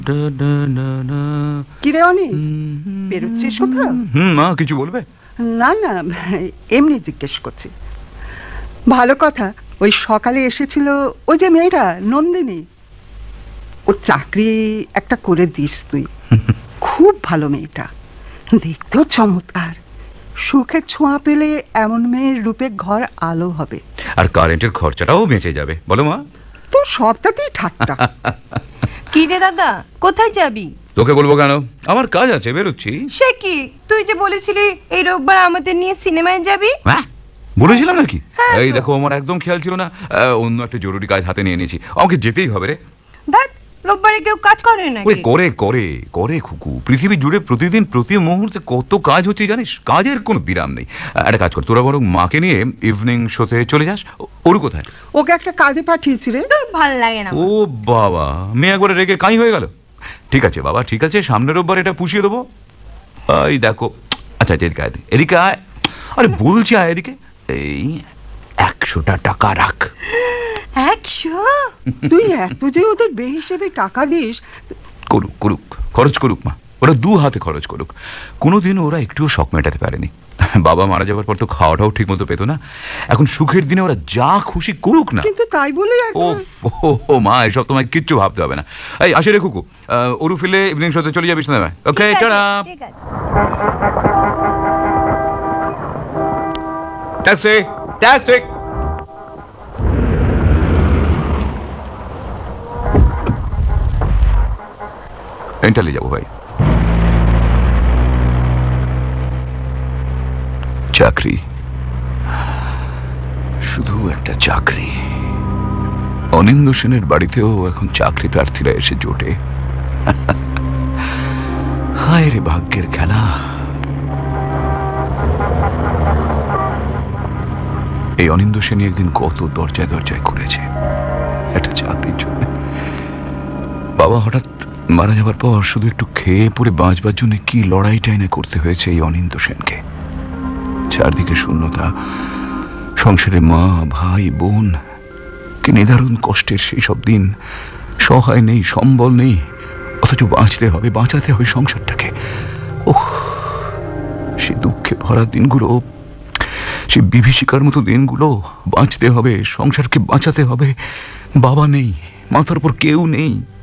কিরে অনি, বেরোচ্ছিস কোথাও? মা কিছু বলবে? না না, এমনি জিজ্ঞেস করছি। ভালো কথা, ওই সকালে এসেছিল ওই যে মেয়েটা নন্দিনী, ওর চাকরি একটা করে দিস তুই। খুব ভালো মেয়েটা, দেখতেও চমৎকার। সুখের ছোঁয়া পেলে এমন মেয়ের রূপে ঘর আলো হবে, আর কারেন্টের খরচাটাও বেঁচে যাবে। বলো মা। তোর সবটাতেই ঠাট্টা। কি রে দাদা, কোথায় যাবি? তোকে বলবো কেন, আমার কাজ আছে, বেরোচ্ছি। সে কি, তুই যে বলেছিলি এই রোববার আমাদের নিয়ে সিনেমায় যাবি। হ্যাঁ বলেছিলাম নাকি? হ্যাঁ এই তো। দেখো, আমার একদম খেয়াল ছিল না। অন্য একটা জরুরি কাজ হাতে নিয়ে নিয়েছি, আমাকে যেতেই হবে রে। ধ্যাৎ, রোববারে কেউ কাজ করে ওই নাকি? করে করে করে খুকু, পৃথিবী জুড়ে প্রতিদিন প্রতি মুহূর্তে কত কাজ হচ্ছে জানিস, কাজের কোনো বিরাম নেই। একটা কাজ কর, তোরা বরং মাকে নিয়ে ইভিনিং শোতে চলে যাস। ওর কোথায়? ওকে একটা কাজে পাঠিয়েছি রে। তোর ভাল লাগে না? ও বাবা, মেয়ে একবারে রেগে কাই হয়ে গেল। ঠিক আছে বাবা, ঠিক আছে, সামনের রোববার এটা পুষিয়ে দেবো। এই দেখো, আচ্ছা এদিকে আয়, এদিকে আয়। আরে বলছি আয় এদিকে। এই 100টা টাকা রাখ। 100? তুই এত যে ওদের বেহিসেবে টাকা দিস। করুক করুক, খরচ করুক মা, ওরা 2 হাতে খরচ করুক। কোনোদিন ওরা একটুও শখ মেটাতে পারেনি। বাবা মারা যাওয়ার পর তো খাওয়াটাও ঠিক মতো পেতো না। এখন সুখের দিনে ওরা যা খুশি করুক না। কিন্তু তাই বলে ও মা, এসব তোমায় কিচ্ছু ভাবতে হবে না। এই আসে রে কুকু, ওরু ফিলে ইভিনিং শোতে চলে যাবিস না? ওকে, ঠিক আছে, টাটা। ঠিক আছে। Taxi taxi. এন্টালে যাবো ভাই। চাকরি, শুধু একটা চাকরি। অনিন্দ্য সেনের বাড়িতেও এখন চাকরি প্রার্থীরা এসে জোটে। হায় রে ভাগ্যের খেলা। এই অনিন্দ্য সেনী একদিন কত দরজায় দরজায় করেছে একটা চাকরির জন্য। বাবা হঠাৎ মারা যাবার পর শুধু একটু খেয়ে পড়ে বাঁচবার জন্য কি লড়াইটা এনে করতে হয়েছে এই অনিন্দ্য সেনকে। চারদিকে শূন্যতা, সংসারে মা ভাই বোন, কি নিদারুণ কষ্টের সেই সব দিন। সহায় নেই, সম্বল নেই, অথচ বাঁচতে হবে, বাঁচাতে হবে সংসারটাকে। ওহ, সে দুঃখে ভরা দিনগুলো, সে বিভীষিকার মতো দিনগুলো। বাঁচতে হবে, সংসারকে বাঁচাতে হবে। বাবা নেই, মাথার উপর কেউ নেই।